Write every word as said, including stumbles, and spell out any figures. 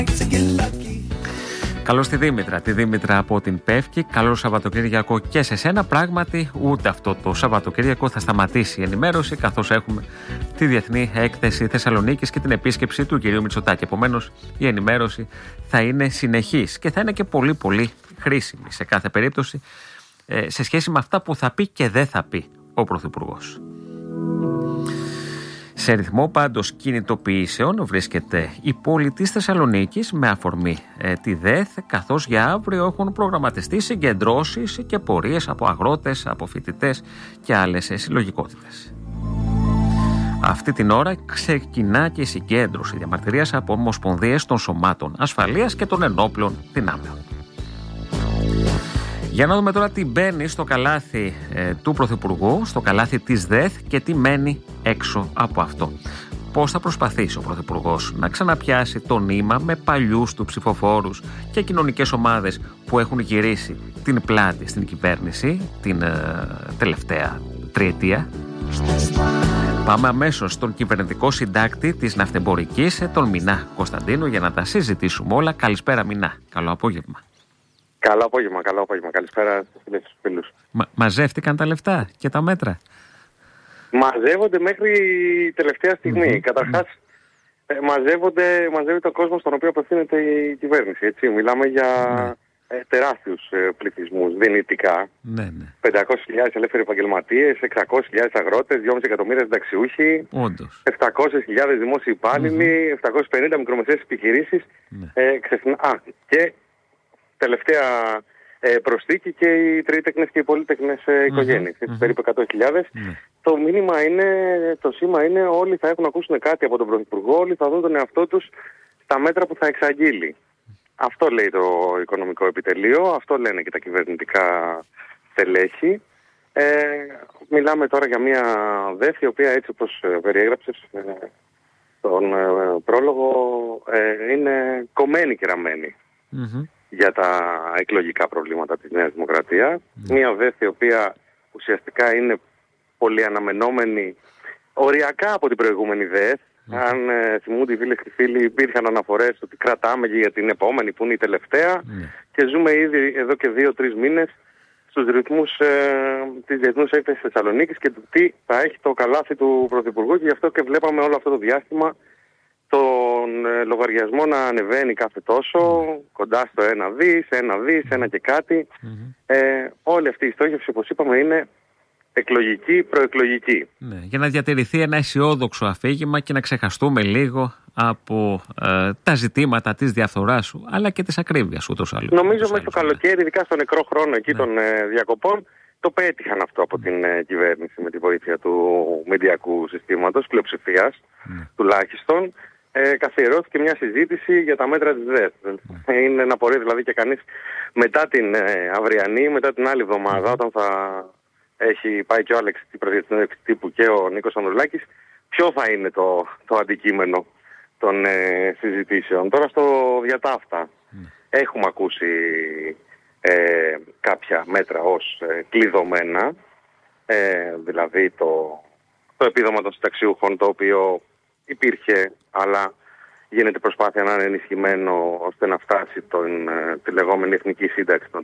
Καλώς τη Δήμητρα, τη Δήμητρα από την Πεύκη. Καλό Σαββατοκύριακο και σε σένα. Πράγματι, ούτε αυτό το Σαββατοκύριακο θα σταματήσει η ενημέρωση, καθώς έχουμε τη Διεθνή Έκθεση Θεσσαλονίκης και την επίσκεψη του κυρίου Μητσοτάκη. Επομένως, η ενημέρωση θα είναι συνεχής και θα είναι και πολύ πολύ χρήσιμη σε κάθε περίπτωση σε σχέση με αυτά που θα πει και δεν θα πει ο Πρωθυπουργός. Σε ρυθμό πάντως κινητοποιήσεων βρίσκεται η πόλη της Θεσσαλονίκης με αφορμή ε, τη ΔΕΘ, καθώς για αύριο έχουν προγραμματιστεί συγκεντρώσεις και πορείες από αγρότες, από φοιτητές και άλλες συλλογικότητες. Αυτή την ώρα ξεκινά και η συγκέντρωση διαμαρτυρίας από ομοσπονδίες των σωμάτων ασφαλείας και των ενόπλων δυνάμεων. Για να δούμε τώρα τι μπαίνει στο καλάθι ε, του Πρωθυπουργού, στο καλάθι της ΔΕΘ και τι μένει έξω από αυτό. Πώς θα προσπαθήσει ο Πρωθυπουργός να ξαναπιάσει το νήμα με παλιούς του ψηφοφόρους και κοινωνικές ομάδες που έχουν γυρίσει την πλάτη στην κυβέρνηση την ε, τελευταία τριετία. Πάμε αμέσως στον κυβερνητικό συντάκτη της Ναυτεμπορικής, τον Μινά Κωνσταντίνου, για να τα συζητήσουμε όλα. Καλησπέρα Μινά, καλό απόγευμα. Καλό απόγευμα, καλό απόγευμα. Καλησπέρα στους φίλους και φίλους. Μα, μαζεύτηκαν τα λεφτά και τα μέτρα? Μαζεύονται μέχρι τελευταία στιγμή. Mm-hmm. Καταρχάς, mm-hmm. μαζεύονται, μαζεύεται ο κόσμος στον οποίο απευθύνεται η κυβέρνηση. Έτσι. Μιλάμε για mm-hmm. ε, τεράστιους ε, πληθυσμούς δυνητικά. Mm-hmm. πεντακόσιες χιλιάδες ελεύθεροι επαγγελματίες, εξακόσιες χιλιάδες αγρότες, δυόμισι εκατομμύρια συνταξιούχοι, Όντως. επτακόσιες χιλιάδες δημόσιοι υπάλληλοι, mm-hmm. επτακόσιες πενήντα μικρομεσαίες επιχειρήσεις. Mm-hmm. Ε, ξεθυνα... Α, και τελευταία ε, προσθήκη και οι τρίτεκνες και οι πολύτεκνες ε, οικογένειες, mm-hmm. περίπου εκατό χιλιάδες. Mm-hmm. Το μήνυμα είναι, το σήμα είναι όλοι θα έχουν ακούσουν κάτι από τον Πρωθυπουργό, όλοι θα δουν τον εαυτό τους στα μέτρα που θα εξαγγείλει. Αυτό λέει το Οικονομικό Επιτελείο, αυτό λένε και τα κυβερνητικά στελέχη. Ε, μιλάμε τώρα για μια ΔΕΘ η οποία, έτσι όπως περιέγραψες ε, τον ε, πρόλογο, ε, είναι κομμένη και ραμμένη. Mm-hmm. για τα εκλογικά προβλήματα της Νέας Δημοκρατίας. Mm. Μια ΔΕΘ η οποία ουσιαστικά είναι πολύ αναμενόμενη οριακά από την προηγούμενη ΔΕΘ. Mm. Αν ε, θυμούνται οι φίλες και φίλοι, υπήρχαν αναφορές ότι κρατάμε για την επόμενη που είναι η τελευταία mm. και ζούμε ήδη εδώ και δύο-τρεις μήνες στους ρυθμούς ε, της Διεθνούς Έκθεσης Θεσσαλονίκης και του τι θα έχει το καλάθι του Πρωθυπουργού, και γι' αυτό και βλέπαμε όλο αυτό το διάστημα τον ε, λογαριασμό να ανεβαίνει κάθε τόσο, mm. κοντά στο ένα δις, ένα δις, ένα και κάτι. Mm-hmm. Ε, όλη αυτή η στόχευση, όπως είπαμε, είναι εκλογική, προεκλογική. Ναι, για να διατηρηθεί ένα αισιόδοξο αφήγημα και να ξεχαστούμε λίγο από ε, τα ζητήματα της διαφθοράς, αλλά και της ακρίβειας ούτως άλλως. Νομίζω μέσα στο καλοκαίρι, ειδικά στο νεκρό χρόνο εκεί ναι. των ε, διακοπών, το πέτυχαν αυτό από την ε, κυβέρνηση με τη βοήθεια του μηντιακού συστήματος, πλειοψηφίας mm. τουλάχιστον. Ε, καθιερώθηκε μια συζήτηση για τα μέτρα της ΔΕΘ. Mm. Είναι να μπορεί δηλαδή και κανείς μετά την ε, αυριανή, μετά την άλλη εβδομάδα, mm. όταν θα έχει πάει και ο Άλεξ τύπου και ο Νίκος Ανδρουλάκης, ποιο θα είναι το, το αντικείμενο των ε, συζητήσεων. Τώρα στο διατάφτα mm. έχουμε ακούσει ε, κάποια μέτρα ως ε, κλειδωμένα, ε, δηλαδή το, το επίδομα των συνταξιούχων, το οποίο υπήρχε, αλλά γίνεται προσπάθεια να είναι ενισχυμένο ώστε να φτάσει τον, τη λεγόμενη εθνική σύνταξη των